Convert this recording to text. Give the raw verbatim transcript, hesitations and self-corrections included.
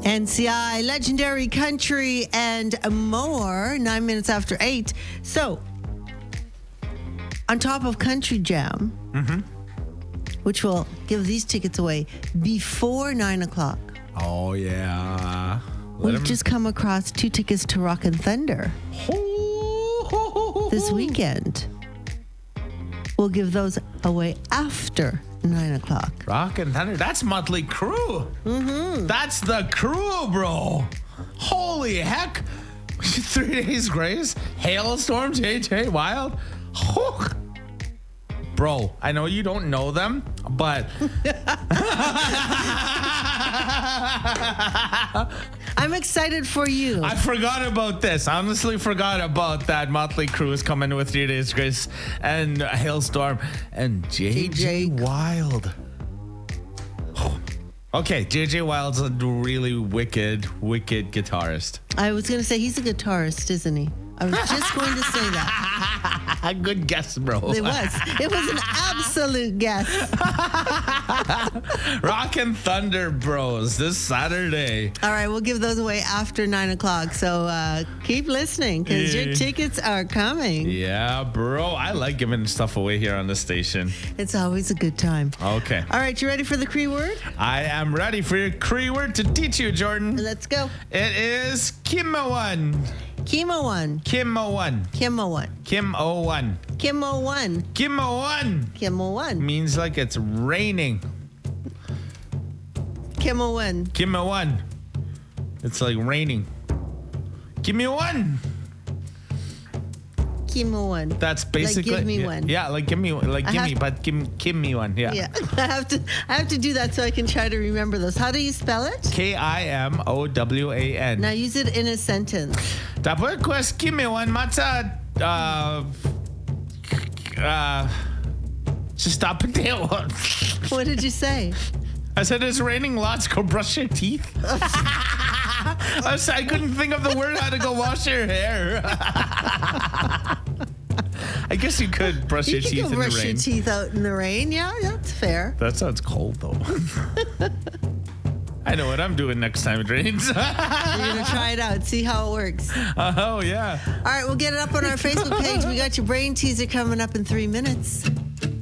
N C I, Legendary Country, and more. Nine minutes after eight. So, on top of Country Jam, Mm-hmm. which will give these tickets away before nine o'clock, Oh, yeah. Let we've him- just come across two tickets to Rock and Thunder this weekend. We'll give those away after nine o'clock. Rock and Thunder. That's Motley Crue. Mm-hmm. That's the crew, bro. Holy heck. Three Days Grace, Hailstorm, J J Wild. Oh. Bro, I know you don't know them, but I'm excited for you. I forgot about this. Honestly, forgot about that. Motley Crue is coming with Three Days Grace and Hailstorm and J J Wild. Okay, J J Wild's a really wicked, wicked guitarist. I was going to say he's a guitarist, isn't he? I was just going to say that. Good guess, bro. It was. It was an absolute guess. Rock and Thunder Bros this Saturday. All right, we'll give those away after nine o'clock. So uh, keep listening because your Yeah. tickets are coming. Yeah, bro. I like giving stuff away here on the station. It's always a good time. Okay. All right, you ready for the Cree word? I am ready for your Cree word to teach you, Jordan. Let's go. It is Kim-O-One. Chemo one. Kim-O-One. Chemo one. Kim-O-One. Chemo one. Kim-O-One Chemo one. means like it's raining. Chemo one. Kim-O-One. It's like raining. Give me one. Chemo one. That's basically give me yeah, one. Yeah, like give me like I give have- me, but give, give me one. Yeah. Yeah, I have to. I have to do that so I can try to remember those. How do you spell it? K I M O W A N. Now use it in a sentence. Tapos quest give me one matza uh uh just stop it there. What did you say? I said it's raining lots, go brush your teeth. I, said, I couldn't think of the word how to go wash your hair. I guess you could brush You your can teeth go in the brush your rain. teeth out in the rain. Yeah, that's fair. That sounds cold though. I know what I'm doing next time it rains. You're gonna try it out, see how it works. Oh yeah. All right, we'll get it up on our Facebook page. We got your brain teaser coming up in three minutes.